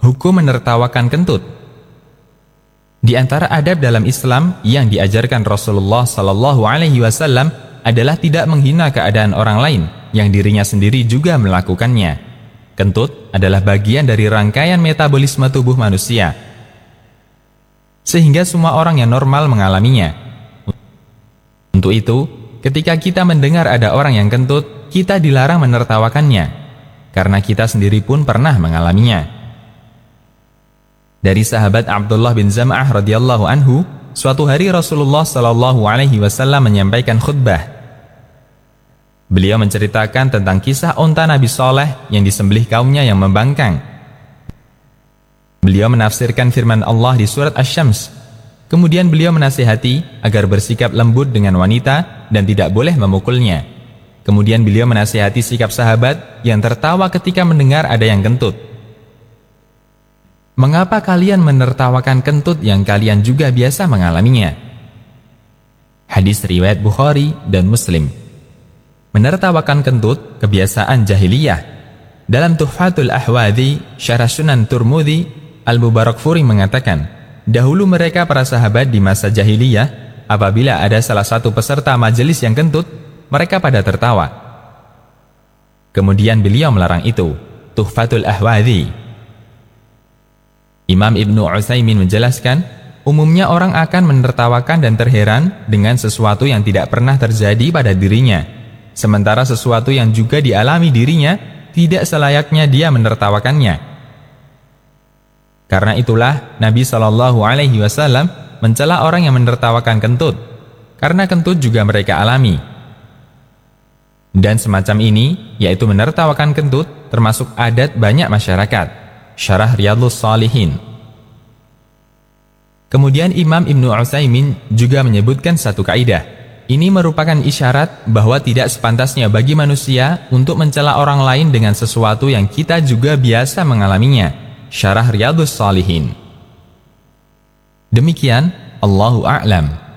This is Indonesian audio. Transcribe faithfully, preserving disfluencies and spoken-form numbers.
Hukum menertawakan kentut. Di antara adab dalam Islam yang diajarkan Rasulullah Sallallahu Alaihi Wasallam adalah tidak menghina keadaan orang lain yang dirinya sendiri juga melakukannya. Kentut adalah bagian dari rangkaian metabolisme tubuh manusia, sehingga semua orang yang normal mengalaminya. Untuk itu, ketika kita mendengar ada orang yang kentut, kita dilarang menertawakannya, karena kita sendiri pun pernah mengalaminya. Dari sahabat Abdullah bin Zam'ah radhiyallahu anhu, suatu hari Rasulullah Sallallahu Alaihi Wasallam menyampaikan khutbah. Beliau menceritakan tentang kisah onta Nabi Saleh yang disembelih kaumnya yang membangkang. Beliau menafsirkan firman Allah di surat Asy-Syams. Kemudian beliau menasihati agar bersikap lembut dengan wanita dan tidak boleh memukulnya. Kemudian beliau menasihati sikap sahabat yang tertawa ketika mendengar ada yang kentut. Mengapa kalian menertawakan kentut yang kalian juga biasa mengalaminya? Hadis riwayat Bukhari dan Muslim. Menertawakan kentut kebiasaan jahiliyah. Dalam Tuhfatul Ahwadhi, Syarah Sunan Turmudi, Al-Mubarakfuri mengatakan, dahulu mereka para sahabat di masa jahiliyah, apabila ada salah satu peserta majelis yang kentut, mereka pada tertawa. Kemudian beliau melarang itu. Tuhfatul Ahwadhi. Imam Ibnu Utsaimin menjelaskan, umumnya orang akan menertawakan dan terheran dengan sesuatu yang tidak pernah terjadi pada dirinya, sementara sesuatu yang juga dialami dirinya tidak selayaknya dia menertawakannya. Karena itulah Nabi Shallallahu Alaihi Wasallam mencela orang yang menertawakan kentut, karena kentut juga mereka alami. Dan semacam ini, yaitu menertawakan kentut, termasuk adat banyak masyarakat. Syarah Riyadhus Shalihin. Kemudian Imam Ibnu Utsaimin juga menyebutkan satu kaidah. Ini merupakan isyarat bahwa tidak sepantasnya bagi manusia untuk mencela orang lain dengan sesuatu yang kita juga biasa mengalaminya. Syarah Riyadhus Shalihin. Demikian, Allahu a'lam.